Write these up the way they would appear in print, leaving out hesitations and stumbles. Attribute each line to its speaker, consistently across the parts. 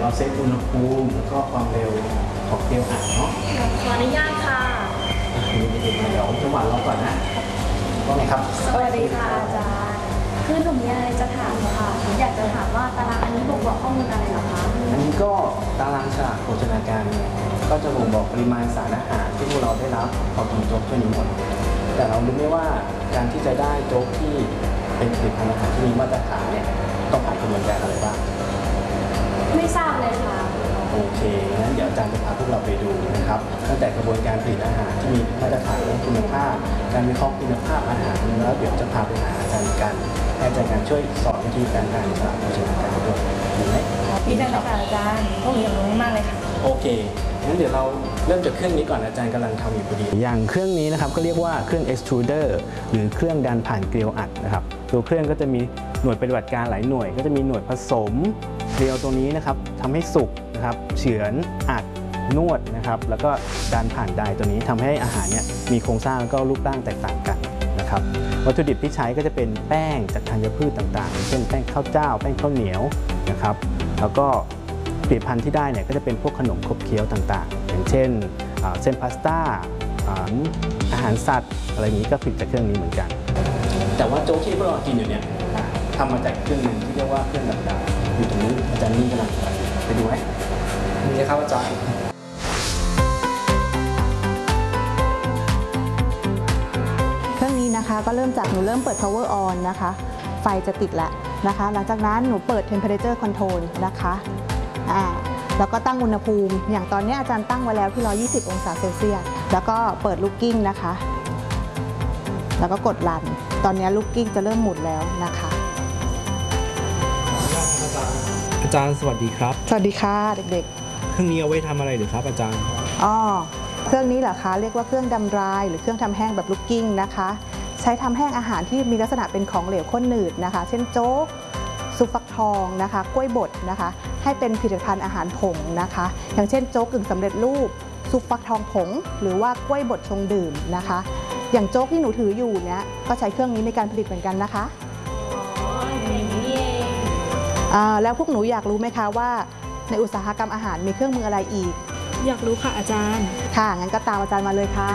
Speaker 1: เราเซตอุณหภูมิแล้วก็ความเร็วของเกลียวอัดเนาะ
Speaker 2: ขออนุญาตค่ะ
Speaker 1: มีเด็กๆเดี๋ยวจังหวะเราก่อนนะว่าไงครับ
Speaker 2: สวัสดีค่ะอาจารย์คือหนูมีอะไรจะถามค่ะหนูอยากจะถามว่าตารางอันนี้บ่งบอกข้อมูลอะไรเหรอคะ
Speaker 1: อันนี้ก็ตารางฉลากโภชนาการก็จะบ่งบอกปริมาณสารอาหารที่พวกเราได้รับพอกินโจ๊กถ้วยนี้หมดแต่เรารู้ไหมว่าการที่จะได้โจ๊กที่เป็นผลิตภัณฑ์อาหารที่มีมาตรฐานเนี่ยต้องผ่านกระบวนการอะไรบ้าง
Speaker 2: ไม่ทราบเลยค่ะ
Speaker 1: โอเคงั้นเดี๋ยวอาจารย์จะพาพวกเราไปดูนะครับตั้งแต่กระบวนการผลิตอาหารที่มีมาตรฐานและคุณภาพการวิเคราะห์คุณภาพอาหารแล้วเดี๋ยวจะพาไปหาอาจารย์กันให้อาจารย์กันช่วยสอนวิธีการทานฉลากโภชนาการด้วยดีไหม
Speaker 2: ดีจังเลยค่ะอาจารย์พวกนี้รู้มากเลยค่ะ
Speaker 1: โอเคงั้นเดี๋ยวเราเริ่มจากเครื่องนี้ก่อนอาจารย์กำลังทำอยู่พอดีอย่างเครื่องนี้นะครับก็เรียกว่าเครื่อง extruder หรือเครื่องดันผ่านเกลียวอัดนะครับตัวเครื่องก็จะมีหน่วยปฏิบัติการหลายหน่วยก็จะมีหน่วยผสมเกลียวตัวนี้นะครับทำให้สุกนะครับเฉือนอัดนวดนะครับแล้วก็ดันผ่านไดตัวนี้ทำให้อาหารเนี่ยมีโครงสร้างแล้วก็รูปร่างแตกต่างกันนะครับวัตถุดิบที่ใช้ก็จะเป็นแป้งจากธัญพืชต่างๆเช่นแป้งข้าวเจ้าแป้งข้าวเหนียวนะครับแล้วก็ผลิตภัณฑ์ที่ได้เนี่ยก็จะเป็นพวกขนมขบเคี้ยวต่างๆอย่างเช่นเส้นพาสต้าอาหารสัตว์อะไรอย่างนี้ก็ผลิตจากเครื่องนี้เหมือนกันแต่ว่าโจ๊กที่พวกเรากินอยู่เนี่ยทำมาจากเครื่องหนึ่งที่เรียกว่าเครื่องดับดาวอยู่ตรงนี้อาจารย์นิ่งกำลังไปดูไหมนี่นะครับอาจารย์
Speaker 3: เครื่องนี้นะคะก็เริ่มจากหนูเริ่มเปิด power on นะคะไฟจะติดแล้วนะคะหลังจากนั้นหนูเปิด temperature control นะคะแล้วก็ตั้งอุณหภูมิอย่างตอนนี้อาจารย์ตั้งไว้แล้วที่120องศาเซลเซียสแล้วก็เปิดลูกกิ้งนะคะแล้วก็กดรันตอนนี้ลูกกิ้งจะเริ่มหมุนแล้วนะคะ
Speaker 4: อาจารย์สวัสดีครับ
Speaker 3: สวัสดีค่ะเด็ก
Speaker 4: ๆเครื่องนี้เอาไว้ทำอะไรหรือครับอาจารย์
Speaker 3: เครื่องนี้เหรอคะเรียกว่าเครื่องดำดรายหรือเครื่องทำแห้งแบบลูกกิ้งนะคะใช้ทำแห้งอาหารที่มีลักษณะเป็นของเหลวข้นหนืดนะคะเช่นโจ๊กซุปฟักทองนะคะกล้วยบดนะคะให้เป็นผลิตภัณฑ์อาหารผงนะคะอย่างเช่นโจ๊กกึ่งสำเร็จรูปซุปฟักทองผงหรือว่ากล้วยบดชงดื่มนะคะอย่างโจ๊กที่หนูถืออยู่เนี้ยก็ใช้เครื่องนี้ในการผลิตเหมือนกันนะคะ
Speaker 2: อย่างนี้เอง
Speaker 3: แล้วพวกหนูอยากรู้ไหมคะว่าในอุตสาหกรรมอาหารมีเครื่องมืออะไรอีก
Speaker 2: อยากรู้ค่ะอาจารย์
Speaker 3: ค่ะงั้นก็ตามอาจารย์มาเลยค่ะ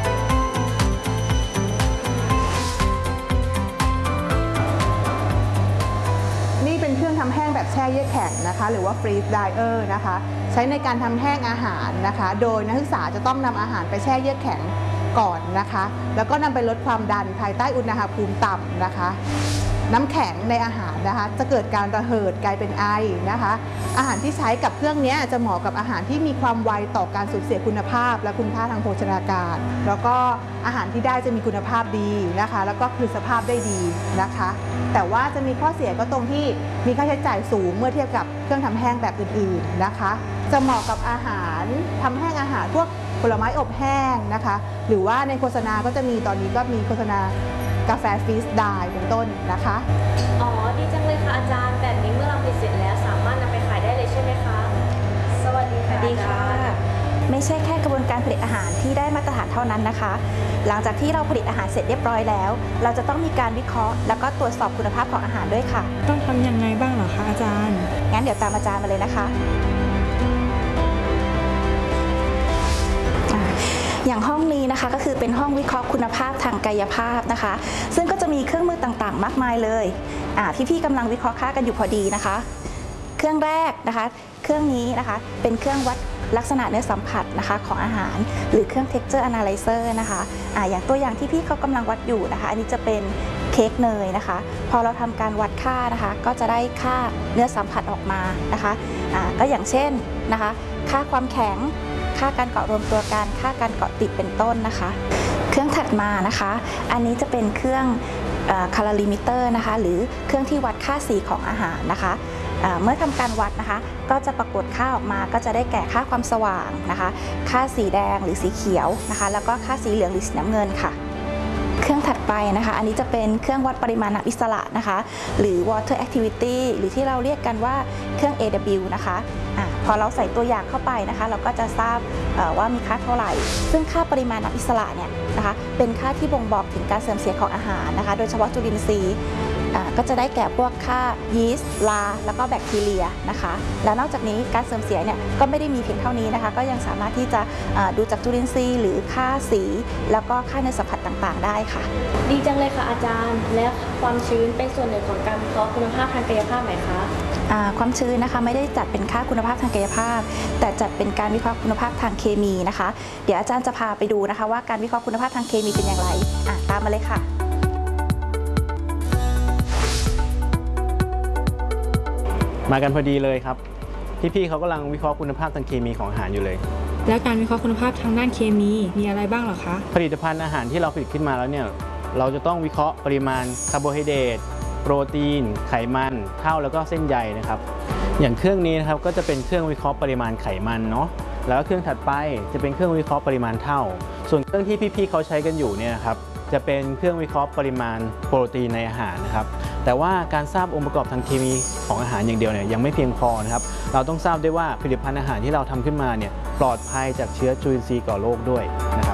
Speaker 3: นี่เป็นเครื่องทำแห้งแบบแช่เยือกแข็งนะคะหรือว่า freeze dryer นะคะใช้ในการทำแห้งอาหารนะคะโดยนักศึกษาจะต้องนำอาหารไปแช่เยือกแข็งก่อนนะคะแล้วก็นำไปลดความดันภายใต้อุณหภูมิต่ำนะคะน้ำแข็งในอาหารนะคะจะเกิดการระเหิดกลายเป็นไอนะคะอาหารที่ใช้กับเครื่องนี้จะเหมาะกับอาหารที่มีความไวต่อการสูญเสียคุณภาพและคุณค่าทางโภชนาการแล้วก็อาหารที่ได้จะมีคุณภาพดีนะคะแล้วก็คืนสภาพได้ดีนะคะแต่ว่าจะมีข้อเสียก็ตรงที่มีค่าใช้จ่ายสูงเมื่อเทียบกับเครื่องทำแห้งแบบอื่นๆนะคะจะเหมาะกับอาหารทำแห้งอาหารพวกผลไม้อบแห้งนะคะหรือว่าในโฆษณาก็จะมีตอนนี้ก็มีโฆษณากาแฟฟรีสไดร์เป็นต้นนะคะ
Speaker 2: อ๋อดีจังเลยค่ะอาจารย์แบบนี้เมื่อเราผลิตเสร็จแล้วสามารถนำไปขายได้เลยใช่ไหมคะสวัสดีค่ะ
Speaker 5: ดีค่ะไม่ใช่แค่กระบวนการผลิตอาหารที่ได้มาตรฐานเท่านั้นนะคะหลังจากที่เราผลิตอาหารเสร็จเรียบร้อยแล้วเราจะต้องมีการวิเคราะห์แล้วก็ตรวจสอบคุณภาพของอาหารด้วยค่ะ
Speaker 2: ต้องทำยังไงบ้างเหรอคะอาจารย์
Speaker 5: งั้นเดี๋ยวตามอาจารย์มาเลยนะคะอย่างห้องนี้นะคะก็คือเป็นห้องวิเคราะห์คุณภาพทางกายภาพนะคะซึ่งก็จะมีเครื่องมือต่างๆมากมายเลยพี่ๆกำลังวิเคราะห์ค่ากันอยู่พอดีนะคะเครื่องแรกนะคะเครื่องนี้นะคะเป็นเครื่องวัดลักษณะเนื้อสัมผัสนะคะของอาหารหรือเครื่อง texture analyzer นะคะอย่างตัวอย่างที่พี่เขากำลังวัดอยู่นะคะอันนี้จะเป็นเค้กเนยนะคะพอเราทำการวัดค่านะคะก็จะได้ค่าเนื้อสัมผัสออกมานะคะก็อย่างเช่นนะคะค่าความแข็งค่าการเกาะรวมตัวกันค่าการเกาะติดเป็นต้นนะคะเครื่องถัดมานะคะอันนี้จะเป็นเครื่องcolor limiter นะคะหรือเครื่องที่วัดค่าสีของอาหารนะคะเมื่อทำการวัดนะคะก็จะปรากฏค่าออกมาก็จะได้แก่ค่าความสว่างนะคะค่าสีแดงหรือสีเขียวนะคะแล้วก็ค่าสีเหลืองหรือสีน้ำเงินค่ะเครื่องถัดไปนะคะอันนี้จะเป็นเครื่องวัดปริมาณน้ำอิสระนะคะหรือ water activity หรือที่เราเรียกกันว่าเครื่อง AW นะคะพอเราใส่ตัวอย่างเข้าไปนะคะเราก็จะทราบว่ามีค่าเท่าไหร่ซึ่งค่าปริมาณน้ำอิสระเนี่ยนะคะเป็นค่าที่บ่งบอกถึงการเสื่อมเสียของอาหารนะคะโดยเฉพาะจุลินทรีย์ก็จะได้แก่พวกค่ายีสต์ลาแล้วก็แบคทีเรียนะคะแล้วนอกจากนี้การเสื่อมเสียเนี่ยก็ไม่ได้มีเพียงเท่านี้นะคะก็ยังสามารถที่จะดูจากจุลินทรีย์หรือค่าสีแล้วก็ค่าเนื้อสัมผัสต่างๆได้ค่ะ
Speaker 2: ดีจังเลยค่ะอาจารย์ และความชื้นเป็นส่วนหนึ่งของการวิเคราะห์คุณภาพทางกายภาพไหมคะ
Speaker 5: ความชื้นนะคะไม่ได้จัดเป็นค่าคุณภาพทางกายภาพแต่จัดเป็นการวิเคราะห์คุณภาพทางเคมีนะคะเดี๋ยวอาจารย์จะพาไปดูนะคะว่าการวิเคราะห์คุณภาพทางเคมีเป็นอย่างไรตามมาเลยค่ะ
Speaker 1: มากันพอดีเลยครับพี่ๆเขากำลังวิเคราะห์คุณภาพทางเคมีของอาหารอยู่เลย
Speaker 6: และการวิเคราะห์คุณภาพทางด้านเคมีมีอะไรบ้างเหรอคะ
Speaker 1: ผลิตภัณฑ์อาหารที่เราผลิตขึ้นมาแล้วเนี่ยเราจะต้องวิเคราะห์ปริมาณคาร์โบไฮเดรตโปรตีนไขมันเท่าแล้วก็เส้นใยนะครับอย่างเครื่องนี้นะครับก็จะเป็นเครื่องวิเคราะห์ปริมาณไขมันเนาะแล้วก็เครื่องถัดไปจะเป็นเครื่องวิเคราะห์ปริมาณเท่าส่วนเครื่องที่พี่ๆเขาใช้กันอยู่เนี่ยครับจะเป็นเครื่องวิเคราะห์ปริมาณโปรตีนในอาหารนะครับแต่ว่าการทราบองค์ประกอบทางเคมีของอาหารอย่างเดียวเนี่ยยังไม่เพียงพอนะครับเราต้องทราบด้วยว่าผลิตภัณฑ์อาหารที่เราทำขึ้นมาเนี่ยปลอดภัยจากเชื้อจุลินทรีย์ก่อโรคด้วยนะครับ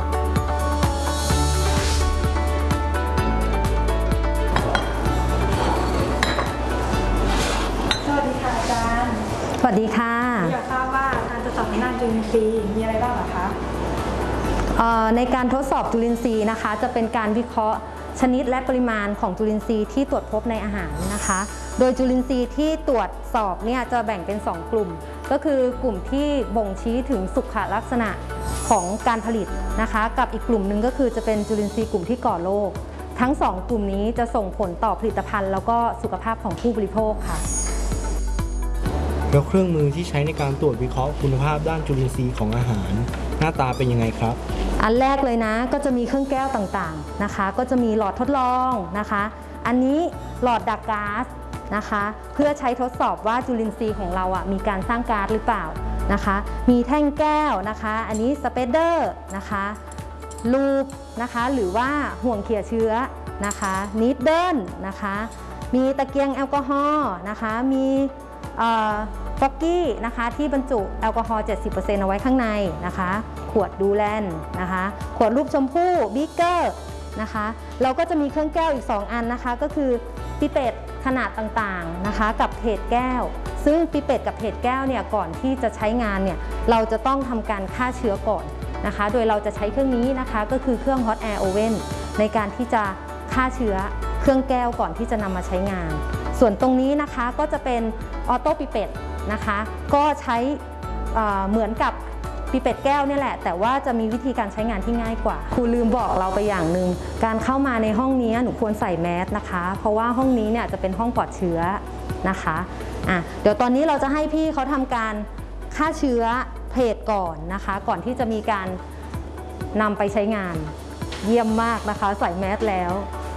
Speaker 6: สวัสดีค่ะอาจารย์
Speaker 7: สวัสดีค่ะ
Speaker 6: อยากทราบว่าการทดสอบทางด้านจุลินทรีย์มีอะไรบ้างเหรอคะ
Speaker 7: ในการทดสอบจุลินทรีย์นะคะจะเป็นการวิเคราะห์ชนิดและปริมาณของจุลินทรีย์ที่ตรวจพบในอาหารนะคะโดยจุลินทรีย์ที่ตรวจสอบเนี่ยจะแบ่งเป็น2กลุ่มก็คือกลุ่มที่บ่งชี้ถึงสุขลักษณะของการผลิตนะคะกับอีกกลุ่มหนึ่งก็คือจะเป็นจุลินทรีย์กลุ่มที่ก่อโรคทั้ง2กลุ่มนี้จะส่งผลต่อผลิตภัณฑ์แล้วก็สุขภาพของผู้บริโภคค่ะ
Speaker 4: แล้วเครื่องมือที่ใช้ในการตรวจวิเคราะห์คุณภาพด้านจุลินทรีย์ของอาหารหน้าตาเป็นยังไงครับ
Speaker 7: อันแรกเลยนะก็จะมีเครื่องแก้วต่างๆนะคะก็จะมีหลอดทดลองนะคะอันนี้หลอดดักก๊าซนะคะเพื่อใช้ทดสอบว่าจุลินทรีย์ของเรามีการสร้างก๊าซหรือเปล่านะคะมีแท่งแก้วนะคะอันนี้สเปเดอร์นะคะลูปนะคะหรือว่าห่วงเขี่ยเชื้อนะคะนีดเดิลนะคะมีตะเกียงแอลกอฮอล์นะคะมีฟอกกี้นะคะที่บรรจุแอลกอฮอล์ 70% เอาไว้ข้างในนะคะขวดดูแลนนะคะขวดรูปชมพู่บิ๊กเกอร์นะคะเราก็จะมีเครื่องแก้วอีก2อันนะคะก็คือปิเปตขนาดต่างๆนะคะกับเพจแก้วซึ่งปิเปตกับเพจแก้วเนี่ยก่อนที่จะใช้งานเนี่ยเราจะต้องทำการฆ่าเชื้อก่อนนะคะโดยเราจะใช้เครื่องนี้นะคะก็คือเครื่อง Hot Air Oven ในการที่จะฆ่าเชื้อเครื่องแก้วก่อนที่จะนำมาใช้งานส่วนตรงนี้นะคะก็จะเป็นออโต้ปิเปตนะคะก็ใช้เหมือนกับปิเปตแก้วนี่แหละแต่ว่าจะมีวิธีการใช้งานที่ง่ายกว่าครูลืมบอกเราไปอย่างหนึ่งการเข้ามาในห้องนี้หนูควรใส่แมสนะคะเพราะว่าห้องนี้เนี่ยจะเป็นห้องปลอดเชื้อนะคะเดี๋ยวตอนนี้เราจะให้พี่เขาทำการฆ่าเชื้อเพจก่อนนะคะก่อนที่จะมีการนำไปใช้งานเยี่ยมมากนะคะใส่แมสแล้ว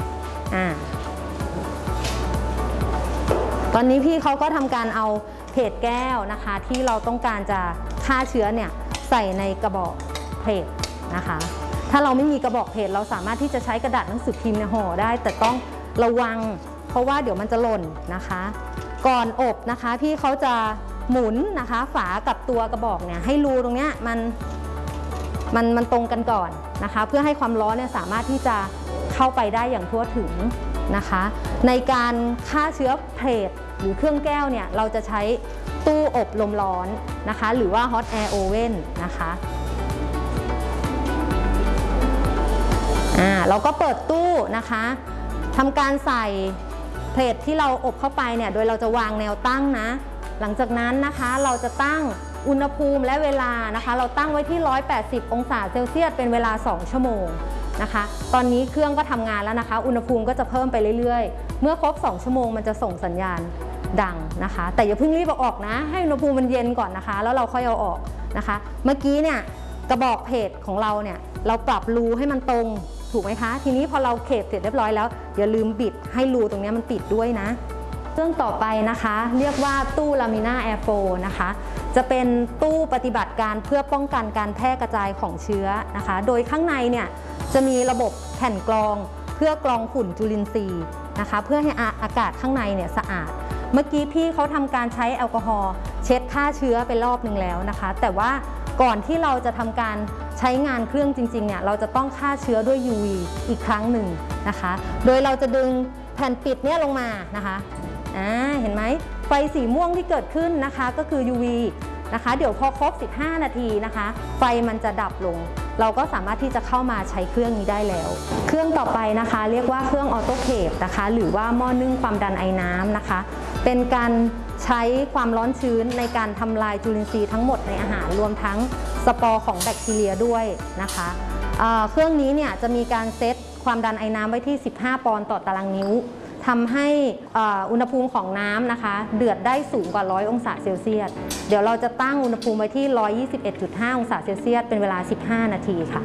Speaker 7: ตอนนี้พี่เขาก็ทำการเอาเพจแก้วนะคะที่เราต้องการจะฆ่าเชื้อเนี่ยใส่ในกระบอกเพจนะคะถ้าเราไม่มีกระบอกเพจเราสามารถที่จะใช้กระดาษหนังสือพิมพ์ห่อได้แต่ต้องระวังเพราะว่าเดี๋ยวมันจะหล่นนะคะก่อนอบนะคะพี่เขาจะหมุนนะคะฝากับตัวกระบอกเนี่ยให้รูตรงเนี้ยมันตรงกันก่อนนะคะเพื่อให้ความร้อนเนี่ยสามารถที่จะเข้าไปได้อย่างทั่วถึงนะคะในการฆ่าเชื้อเพจหรือเครื่องแก้วเนี่ยเราจะใช้ตู้อบลมร้อนนะคะหรือว่า Hot Air Oven นะคะเราก็เปิดตู้นะคะทำการใส่เพลทที่เราอบเข้าไปเนี่ยโดยเราจะวางแนวตั้งนะหลังจากนั้นนะคะเราจะตั้งอุณหภูมิและเวลานะคะเราตั้งไว้ที่180องศาเซลเซียสเป็นเวลา2ชั่วโมงนะคะตอนนี้เครื่องก็ทำงานแล้วนะคะอุณหภูมิก็จะเพิ่มไปเรื่อยๆเมื่อครบ2ชั่วโมงมันจะส่งสัญญาณดังนะคะแต่อย่าเพิ่งรีบเอาออกนะให้อุณหภูมิมันเย็นก่อนนะคะแล้วเราค่อยเอาออกนะคะเมื่อกี้เนี่ยกระบอกเพจของเราเนี่ยเราปรับรูให้มันตรงถูกไหมคะทีนี้พอเราเขตเสร็จเรียบร้อยแล้วอย่าลืมบิดให้รูตรงนี้มันปิดด้วยนะเครื่องต่อไปนะคะเรียกว่าตู้ลามิน่าแอร์โฟนะคะจะเป็นตู้ปฏิบัติการเพื่อป้องกันการแพร่กระจายของเชื้อนะคะโดยข้างในเนี่ยจะมีระบบแผ่นกรองเพื่อกรองฝุ่นจุลินทรีย์นะคะเพื่อให้อากาศข้างในเนี่ยสะอาดเมื่อกี้พี่เขาทำการใช้แอลกอฮอล์เช็ดฆ่าเชื้อไปรอบนึงแล้วนะคะแต่ว่าก่อนที่เราจะทำการใช้งานเครื่องจริงๆเนี่ยเราจะต้องฆ่าเชื้อด้วย UV อีกครั้งหนึ่งนะคะโดยเราจะดึงแผ่นปิดเนี่ยลงมานะคะเห็นไหมไฟสีม่วงที่เกิดขึ้นนะคะก็คือ UV นะคะเดี๋ยวพอครบ15 นาทีนะคะไฟมันจะดับลงเราก็สามารถที่จะเข้ามาใช้เครื่องนี้ได้แล้วเครื่องต่อไปนะคะเรียกว่าเครื่องออโตเคปนะคะหรือว่าหม้อนึ่งความดันไอน้ำนะคะเป็นการใช้ความร้อนชื้นในการทำลายจุลินทรีย์ทั้งหมดในอาหารรวมทั้งสปอร์ของแบคทีเรียด้วยนะคะเครื่องนี้เนี่ยจะมีการเซตความดันไอน้ำไว้ที่15 ปอนด์ต่อตารางนิ้วทำให้อุณหภูมิของน้ำนะคะเดือดได้สูงกว่า100 องศาเซลเซียสเดี๋ยวเราจะตั้งอุณหภูมิไว้ที่ 121.5 องศาเซลเซียสเป็นเวลา15 นาทีค่ะ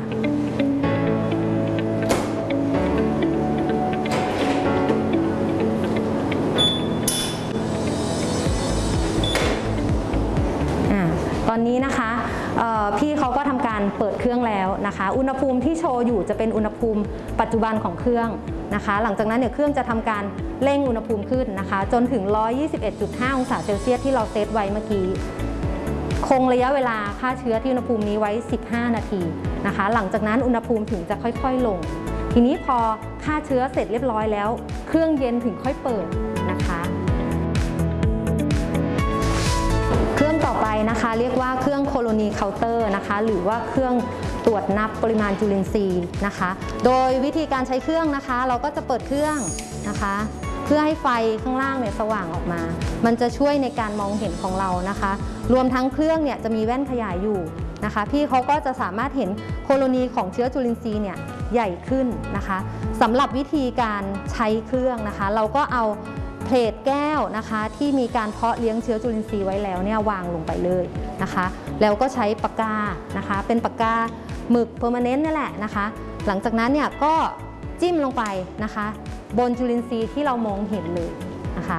Speaker 7: ตอนนี้นะคะพี่เขาก็ทำการเปิดเครื่องแล้วนะคะอุณหภูมิที่โชว์อยู่จะเป็นอุณหภูมิปัจจุบันของเครื่องนะคะหลังจากนั้นเนี่ยเครื่องจะทำการเร่งอุณหภูมิขึ้นนะคะจนถึง 121.5 องศาเซลเซียสที่เราเซตไว้เมื่อกี้คงระยะเวลาฆ่าเชื้อที่อุณหภูมินี้ไว้15 นาทีนะคะหลังจากนั้นอุณหภูมิถึงจะค่อยๆลงทีนี้พอฆ่าเชื้อเสร็จเรียบร้อยแล้วเครื่องเย็นถึงค่อยเปิดนะคะเครื่องต่อไปนะคะเรียกว่าเครื่องโคโลนีเคาน์เตอร์นะคะหรือว่าเครื่องตรวจนับปริมาณจุลินทรีย์นะคะโดยวิธีการใช้เครื่องนะคะเราก็จะเปิดเครื่องนะคะเพื่อให้ไฟข้างล่างเนี่ยสว่างออกมามันจะช่วยในการมองเห็นของเรานะคะรวมทั้งเครื่องเนี่ยจะมีแว่นขยายอยู่นะคะพี่เขาก็จะสามารถเห็นโคโลนีของเชื้อจุลินทรีย์เนี่ยใหญ่ขึ้นนะคะสำหรับวิธีการใช้เครื่องนะคะเราก็เอาเพลทแก้วนะคะที่มีการเพาะเลี้ยงเชื้อจุลินทรีย์ไว้แล้วเนี่ยวางลงไปเลยนะคะแล้วก็ใช้ปากกานะคะเป็นปากกาหมึกเพอร์มาเนนต์นี่แหละนะคะหลังจากนั้นเนี่ยก็จิ้มลงไปนะคะบนจุลินทรีย์ที่เรามองเห็นเลยนะคะ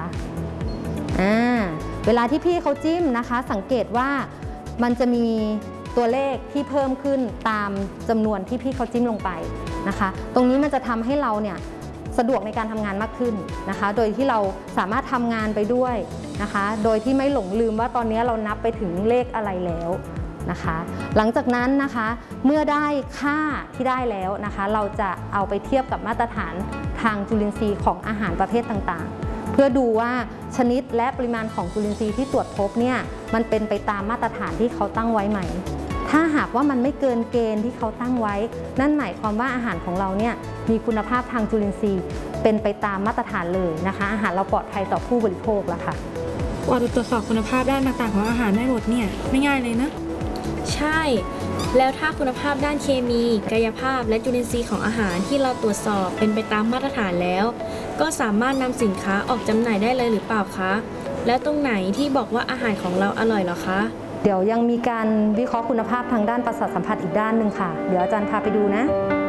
Speaker 7: เวลาที่พี่เขาจิ้มนะคะสังเกตว่ามันจะมีตัวเลขที่เพิ่มขึ้นตามจำนวนที่พี่เขาจิ้มลงไปนะคะตรงนี้มันจะทำให้เราเนี่ยสะดวกในการทำงานมากขึ้นนะคะโดยที่เราสามารถทำงานไปด้วยนะคะโดยที่ไม่หลงลืมว่าตอนนี้เรานับไปถึงเลขอะไรแล้วนะคะหลังจากนั้นนะคะเมื่อได้ค่าที่ได้แล้วนะคะเราจะเอาไปเทียบกับมาตรฐานทางจุลินทรีย์ของอาหารประเภทต่างๆเพื่อดูว่าชนิดและปริมาณของจุลินทรีย์ที่ตรวจพบเนี่ยมันเป็นไปตามมาตรฐานที่เขาตั้งไว้ไหมถ้าหากว่ามันไม่เกินเกณฑ์ที่เขาตั้งไว้นั่นหมายความว่าอาหารของเราเนี่ยมีคุณภาพทางจุลินทรีย์เป็นไปตามมาตรฐานเลยนะคะอาหารเราปลอดภัยต่อผู้บริโภคแล้วค่ะ
Speaker 6: กว่าจะตรวจสอบคุณภาพด้านต่างๆของอาหารได้หมดเนี่ยไม่ง่ายเลยนะ
Speaker 2: ใช่แล้วถ้าคุณภาพด้านเคมีกายภาพและจุลินทรีย์ของอาหารที่เราตรวจสอบเป็นไปตามมาตรฐานแล้วก็สามารถนำสินค้าออกจำหน่ายได้เลยหรือเปล่าคะแล้วตรงไหนที่บอกว่าอาหารของเราอร่อยเหรอคะ
Speaker 7: เดี๋ยวยังมีการวิเคราะห์คุณภาพทางด้านประสาทสัมผัสอีกด้านหนึ่งค่ะเดี๋ยวอาจารย์พาไปดูนะ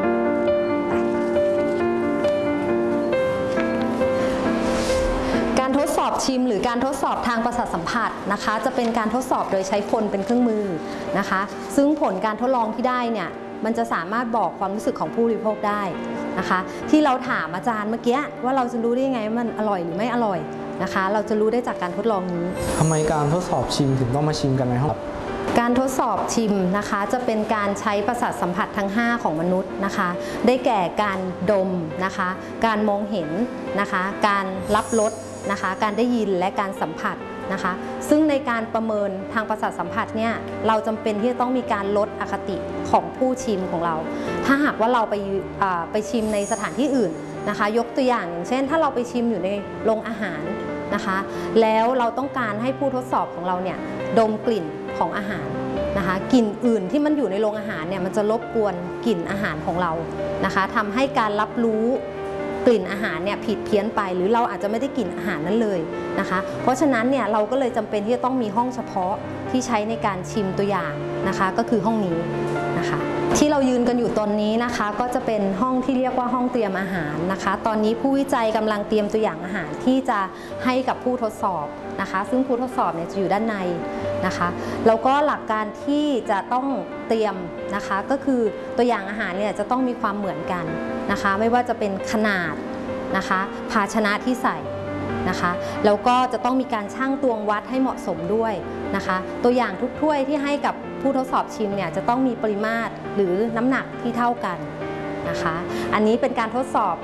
Speaker 7: การทดสอบชิมหรือการทดสอบทางประสาทสัมผัสนะคะจะเป็นการทดสอบโดยใช้คนเป็นเครื่องมือนะคะซึ่งผลการทดลองที่ได้เนี่ยมันจะสามารถบอกความรู้สึกของผู้บริโภคได้นะคะที่เราถามอาจารย์เมื่อกี้ว่าเราจะรู้ได้ยังไงว่ามันอร่อยหรือไม่อร่อยนะคะเราจะรู้ได้จากการทดลองนี้
Speaker 4: ทำไมการทดสอบชิมถึงต้องมาชิมกันในห้อง
Speaker 7: การทดสอบชิมนะคะจะเป็นการใช้ประสาทสัมผัสทั้ง5ของมนุษย์นะคะได้แก่การดมนะคะการมองเห็นนะคะการรับรสนะคะการได้ยินและการสัมผัสนะคะซึ่งในการประเมินทางประสาทสัมผัสเนี่ยเราจำเป็นที่จะต้องมีการลดอคติของผู้ชิมของเราถ้าหากว่าเราไปชิมในสถานที่อื่นนะคะยกตัวอย่างเช่นถ้าเราไปชิมอยู่ในโรงอาหารนะคะแล้วเราต้องการให้ผู้ทดสอบของเราเนี่ยดมกลิ่นของอาหารนะคะกลิ่นอื่นที่มันอยู่ในโรงอาหารเนี่ยมันจะรบกวนกลิ่นอาหารของเรานะคะทำให้การรับรู้กลิ่นอาหารเนี่ยผิดเพี้ยนไปหรือเราอาจจะไม่ได้กลิ่นอาหารนั้นเลยนะคะเพราะฉะนั้นเนี่ยเราก็เลยจำเป็นที่จะต้องมีห้องเฉพาะที่ใช้ในการชิมตัวอย่างนะคะก็คือห้องนี้นะคะที่เรายืนกันอยู่ตอนนี้นะคะก็จะเป็นห้องที่เรียกว่าห้องเตรียมอาหารนะคะตอนนี้ผู้วิจัยกำลังเตรียมตัวอย่างอาหารที่จะให้กับผู้ทดสอบนะคะซึ่งผู้ทดสอบเนี่ยจะอยู่ด้านในนะคะแล้วก็หลักการที่จะต้องเตรียมนะคะก็คือตัวอย่างอาหารเนี่ยจะต้องมีความเหมือนกันนะคะไม่ว่าจะเป็นขนาดนะคะภาชนะที่ใส่นะคะแล้วก็จะต้องมีการชั่งตวงวัดให้เหมาะสมด้วยนะคะตัวอย่างทุกถ้วยที่ให้กับผู้ทดสอบชิมเนี่ยจะต้องมีปริมาตรหรือน้ำหนักที่เท่ากันนะคะอันนี้เป็นการทดสอบ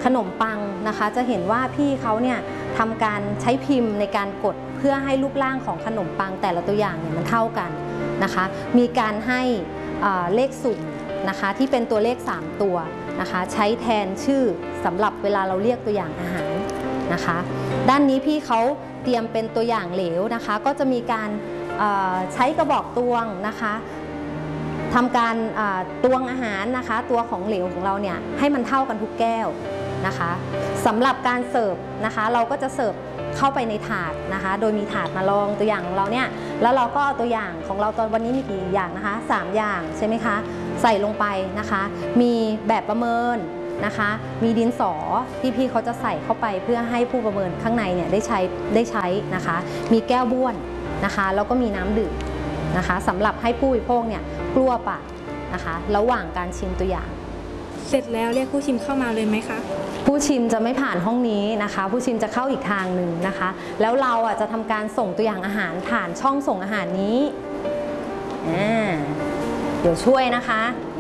Speaker 7: ขนมปังนะคะจะเห็นว่าพี่เขาเนี่ยทำการใช้พิมพ์ในการกดเพื่อให้รูปร่างของขนมปังแต่ละตัวอย่างเนี่ยมันเท่ากันนะคะมีการให้เลขสุ่มนะคะที่เป็นตัวเลข3ตัวนะคะใช้แทนชื่อสำหรับเวลาเราเรียกตัวอย่างอาหารนะคะด้านนี้พี่เขาเตรียมเป็นตัวอย่างเหลวนะคะก็จะมีการใช้กระบอกตวงนะคะทำการตวงอาหารนะคะตัวของเหลวของเราเนี่ยให้มันเท่ากันทุกแก้วนะคะสำหรับการเสิร์ฟนะคะเราก็จะเสิร์ฟเข้าไปในถาดนะคะโดยมีถาดมาลองตัวอย่างของเราเนี่ยแล้วเราก็เอาตัวอย่างของเราตอนวันนี้มีกี่อย่างนะคะ3อย่างใช่ไหมคะใส่ลงไปนะคะมีแบบประเมินนะคะมีดินสอที่พี่เขาจะใส่เข้าไปเพื่อให้ผู้ประเมินข้างในเนี่ยได้ใช้นะคะมีแก้วบ้วนนะคะแล้วก็มีน้ำดื่มนะคะสำหรับให้ผู้บริโภคเนี่ยกลัวปากนะคะระหว่างการชิมตัวอย่าง
Speaker 6: เสร็จแล้วเรียกผู้ชิมเข้ามาเลยไหมคะ
Speaker 7: ผู้ชิมจะไม่ผ่านห้องนี้นะคะผู้ชิมจะเข้าอีกทางหนึ่งนะคะแล้วเราจะทำการส่งตัวอย่างอาหารผ่านช่องส่งอาหารนี้เดี๋ยวช่วยนะคะ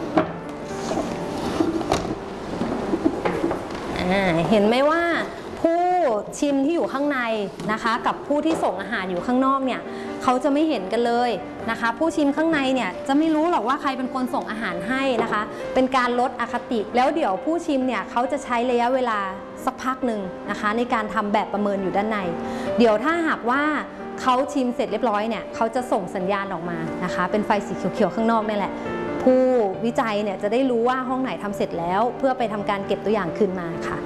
Speaker 7: เห็นไหมว่าผู้ชิมที่อยู่ข้างในนะคะกับผู้ที่ส่งอาหารอยู่ข้างนอกเนี่ยเขาจะไม่เห็นกันเลยนะคะผู้ชิมข้างในเนี่ยจะไม่รู้หรอกว่าใครเป็นคนส่งอาหารให้นะคะเป็นการลดอคติแล้วเดี๋ยวผู้ชิมเนี่ยเขาจะใช้ระยะเวลาสักพักหนึ่งนะคะในการทำแบบประเมินอยู่ด้านในเดี๋ยวถ้าหากว่าเขาชิมเสร็จเรียบร้อยเนี่ยเขาจะส่งสัญญาณออกมานะคะเป็นไฟสีเขียวๆข้างนอกนี่แหละผู้วิจัยเนี่ยจะได้รู้ว่าห้องไหนทำเสร็จแล้วเพื่อไปทำการเก็บตัวอย่างคืนมาค่ะ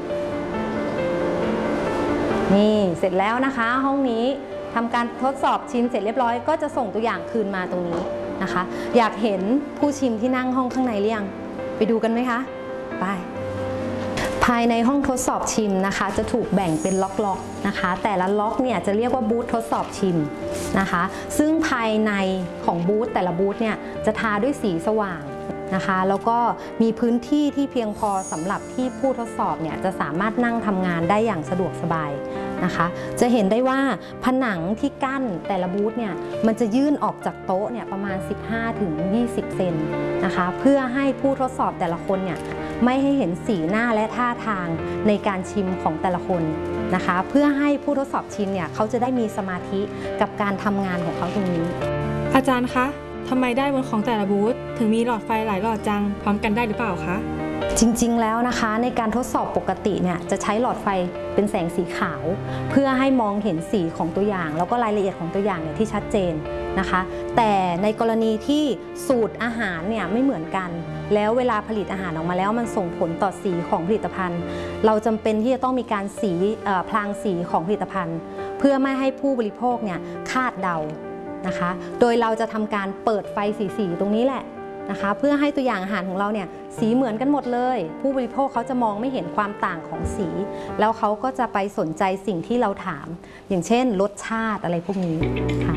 Speaker 7: นี่เสร็จแล้วนะคะห้องนี้ทำการทดสอบชิมเสร็จเรียบร้อยก็จะส่งตัวอย่างคืนมาตรงนี้นะคะอยากเห็นผู้ชิมที่นั่งห้องข้างในหรือยังไปดูกันไหมคะไปภายในห้องทดสอบชิมนะคะจะถูกแบ่งเป็นล็อกๆนะคะแต่ละล็อกเนี่ยจะเรียกว่าบูธทดสอบชิมนะคะซึ่งภายในของบูธแต่ละบูธเนี่ยจะทาด้วยสีสว่างนะคะแล้วก็มีพื้นที่ที่เพียงพอสำหรับที่ผู้ทดสอบเนี่ยจะสามารถนั่งทำงานได้อย่างสะดวกสบายนะคะจะเห็นได้ว่าผนังที่กั้นแต่ละบูธเนี่ยมันจะยื่นออกจากโต๊ะเนี่ยประมาณ 15-20 เซนนะคะเพื่อให้ผู้ทดสอบแต่ละคนเนี่ยไม่ให้เห็นสีหน้าและท่าทางในการชิมของแต่ละคนนะคะเพื่อให้ผู้ทดสอบชิมเนี่ยเขาจะได้มีสมาธิกับการทำงานของเขาตรงนี้
Speaker 6: อาจารย์คะทำไมด้านบนของแต่ละบูธถึงมีหลอดไฟหลายหลอดจังพร้อมกันได้หรือเปล่าคะ
Speaker 7: จริงๆแล้วนะคะในการทดสอบปกติเนี่ยจะใช้หลอดไฟเป็นแสงสีขาวเพื่อให้มองเห็นสีของตัวอย่างแล้วก็รายละเอียดของตัวอย่างเนี่ยที่ชัดเจนนะคะแต่ในกรณีที่สูตรอาหารเนี่ยไม่เหมือนกันแล้วเวลาผลิตอาหารออกมาแล้วมันส่งผลต่อสีของผลิตภัณฑ์เราจำเป็นที่จะต้องมีการพลางสีของผลิตภัณฑ์เพื่อไม่ให้ผู้บริโภคเนี่ยคาดเดานะคะโดยเราจะทำการเปิดไฟสีตรงนี้แหละนะคะเพื่อให้ตัวอย่างอาหารของเราเนี่ยสีเหมือนกันหมดเลยผู้บริโภคเขาจะมองไม่เห็นความต่างของสีแล้วเขาก็จะไปสนใจสิ่งที่เราถามอย่างเช่นรสชาติอะไรพวกนี้ค่ะ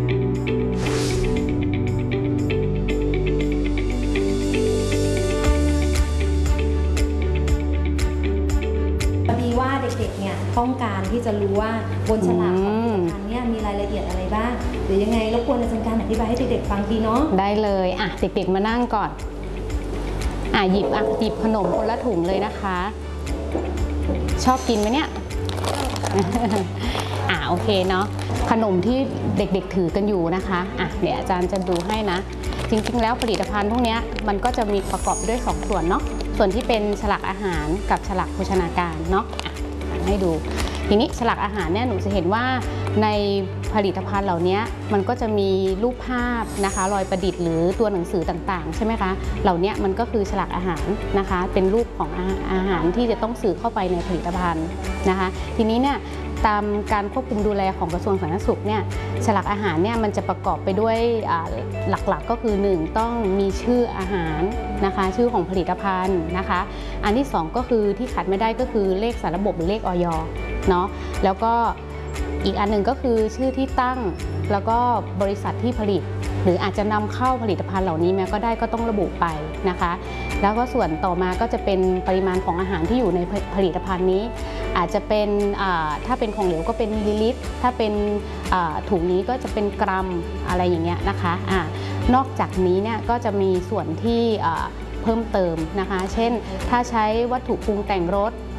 Speaker 7: ว่าเด็กๆเนี่ยต้องการที่จะรู้ว่าบนฉลากของผลิตภัณฑ์เนี่ยมีรายละเอียดอะไรบ้างหรือยังไงรบกวนอาจารย์การอธิบายให้เด็กๆฟังทีเนาะ
Speaker 8: ได้เลยเด็กๆมานั่งก่อนหยิบขนมคนละถุงเลยนะคะชอบกินไหมเนี่ย โอเคเนาะขนมที่เด็กๆถือกันอยู่นะคะเดี๋ยวอาจารย์จะดูให้นะจริงๆแล้วผลิตภัณฑ์พวกนี้มันก็จะมีประกอบด้วย2ส่วนเนาะส่วนที่เป็นฉลากอาหารกับฉลากโภชนาการเนาะให้ดูทีนี้ฉลากอาหารเนี่ยหนูจะเห็นว่าในผลิตภัณฑ์เหล่านี้มันก็จะมีรูปภาพนะคะรอยประดิษฐ์หรือตัวหนังสือต่างๆใช่ไหมคะเหล่านี้มันก็คือฉลากอาหารนะคะเป็นรูปของอาหารที่จะต้องสื่อเข้าไปในผลิตภัณฑ์นะคะทีนี้เนี่ยตามการควบคุมดูแลของกระทรวงสาธารณสุขเนี่ยฉลากอาหารเนี่ยมันจะประกอบไปด้วยหลักๆก็คือ1ต้องมีชื่ออาหารนะคะชื่อของผลิตภัณฑ์นะคะอันที่2ก็คือที่ขาดไม่ได้ก็คือเลขสารระบบหรือเลขอย.เนาะแล้วก็อีกอันหนึ่งก็คือชื่อที่ตั้งแล้วก็บริษัทที่ผลิตหรืออาจจะนำเข้าผลิตภัณฑ์เหล่านี้แม้ก็ได้ก็ต้องระบุไปนะคะแล้วก็ส่วนต่อมาก็จะเป็นปริมาณของอาหารที่อยู่ในผลิตภัณฑ์นี้อาจจะเป็นถ้าเป็นของเหลวก็เป็นมิลลิลิตรถ้าเป็นถุงนี้ก็จะเป็นกรัมอะไรอย่างเงี้ยนะคะนอกจากนี้เนี่ยก็จะมีส่วนที่เพิ่มเติมนะคะเช่นถ้าใช้วัตถุปรุงแต่งรส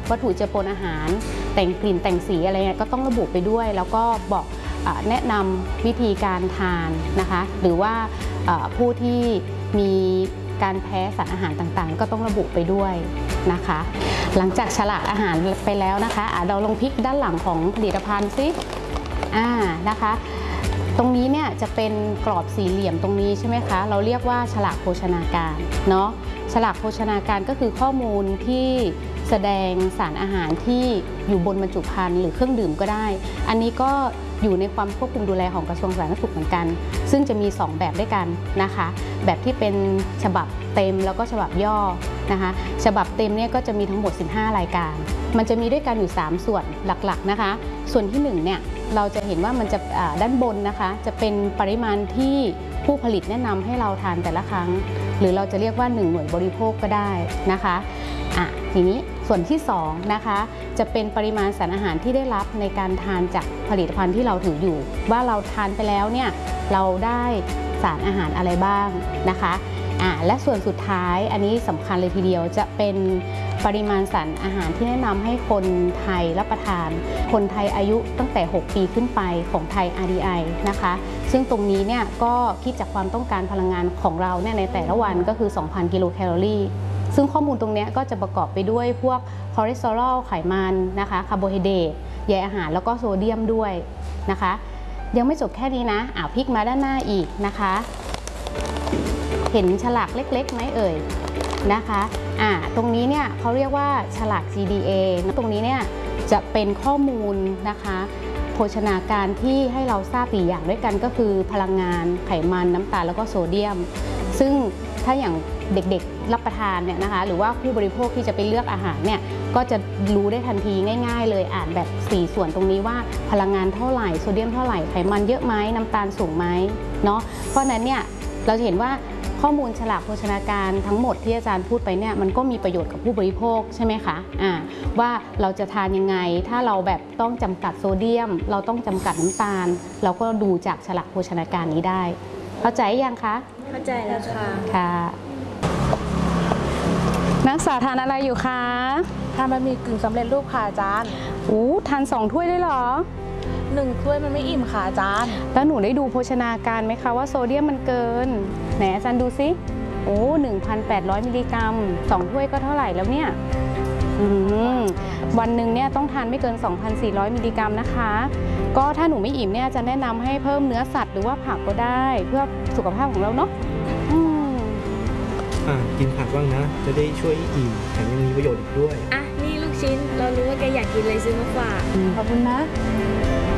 Speaker 8: วัตถุเจือปนอาหาร แต่งกลิ่นแต่งสีอะไรก็ต้องระบุไปด้วย แล้วก็บอกแนะนำวิธีการทานนะคะหรือว่าผู้ที่มีการแพ้สารอาหารต่างๆก็ต้องระบุไปด้วยนะคะหลังจากฉลากอาหารไปแล้วนะคะเราลองพลิกด้านหลังของผลิตภัณฑ์ซินะคะตรงนี้เนี่ยจะเป็นกรอบสี่เหลี่ยมตรงนี้ใช่ไหมคะเราเรียกว่าฉลากโภชนาการเนาะฉลากโภชนาการก็คือข้อมูลที่แสดงสารอาหารที่อยู่บนบรรจุภัณฑ์หรือเครื่องดื่มก็ได้อันนี้ก็อยู่ในความควบคุมดูแลของกระทรวงสาธารณสุขเหมือนกันซึ่งจะมี2แบบด้วยกันนะคะแบบที่เป็นฉบับเต็มแล้วก็ฉบับย่อนะคะฉบับเต็มเนี่ยก็จะมีทั้งหมด15รายการมันจะมีด้วยกันอยู่3ส่วนหลักๆนะคะส่วนที่1เนี่ยเราจะเห็นว่ามันจะด้านบนนะคะจะเป็นปริมาณที่ผู้ผลิตแนะนำให้เราทานแต่ละครั้งหรือเราจะเรียกว่า1หน่วยบริโภคก็ได้นะคะทีนี้ส่วนที่2นะคะจะเป็นปริมาณสารอาหารที่ได้รับในการทานจากผลิตภัณฑ์ที่เราถืออยู่ว่าเราทานไปแล้วเนี่ยเราได้สารอาหารอะไรบ้างนะคะและส่วนสุดท้ายอันนี้สำคัญเลยทีเดียวจะเป็นปริมาณสารอาหารที่แนะนำให้คนไทยรับประทานคนไทยอายุตั้งแต่6ปีขึ้นไปของไทย RDI นะคะซึ่งตรงนี้เนี่ยก็คิดจากความต้องการพลังงานของเราเนี่ยในแต่ละวันก็คือ 2,000 กิโลแคลอรี่ซึ่งข้อมูลตรงนี้ก็จะประกอบไปด้วยพวกคอเลสเตอรอลไขมันนะคะคาร์โบไฮเดรตใยอาหารแล้วก็โซเดียมด้วยนะคะยังไม่จบแค่นี้นะพลิกมาด้านหน้าอีกนะคะเห็นฉลากเล็กๆไหมเอ่ยนะคะตรงนี้เนี่ยเขาเรียกว่าฉลาก GDA ตรงนี้เนี่ยจะเป็นข้อมูลนะคะโภชนาการที่ให้เราทราบ4อย่างด้วยกันก็คือพลังงานไขมันน้ำตาลแล้วก็โซเดียมซึ่งถ้าอย่างเด็กๆรับประทานเนี่ยนะคะหรือว่าผู้บริโภคที่จะไปเลือกอาหารเนี่ยก็จะรู้ได้ทันทีง่ายๆเลยอ่านแบบ4ส่วนตรงนี้ว่าพลังงานเท่าไหร่โซเดียมเท่าไหร่ไขมันเยอะไหมน้ำตาลสูงไหมเนาะเพราะนั้นเนี่ยเราจะเห็นว่าข้อมูลฉลากโภชนาการทั้งหมดที่อาจารย์พูดไปเนี่ยมันก็มีประโยชน์กับผู้บริโภคใช่ไหมคะว่าเราจะทานยังไงถ้าเราแบบต้องจำกัดโซเดียมเราต้องจำกัดน้ำตาลเราก็ดูจากฉลากโภชนาการนี้ได้เข้าใจยังคะ
Speaker 2: เข้าใจแล้วค่ะ
Speaker 8: ค่ะนักศึกษาทานอะไรอยู่คะ
Speaker 3: ทานบะหมี่กึ่งสำเร็จรูปค่ะอาจารย์
Speaker 8: ทาน2ถ้วยได้เหรอ
Speaker 3: 1ถ้วยมันไม่อิ่มค่ะอาจารย์
Speaker 8: แล้วหนูได้ดูโภชนาการไหมคะว่าโซเดียมมันเกินไหนอาจารย์ดูซิ1,800 มิลลิกรัม2ถ้วยก็เท่าไหร่แล้วเนี่ยวันหนึ่งเนี่ยต้องทานไม่เกิน 2,400 มิลลิกรัมนะคะก็ถ้าหนูไม่อิ่มเนี่ยจะแนะนำให้เพิ่มเนื้อสัตว์หรือว่าผักก็ได้เพื่อสุขภาพของเราเนาะ
Speaker 4: กินผักบ้างนะจะได้ช่วยอิ่มแถมยังมีประโยชน์อีกด้วย
Speaker 2: นี่ลูกชิ้นเรารู้ว่าแกอยากกินเลยซื้อมาฝาก
Speaker 3: ขอบคุณนะ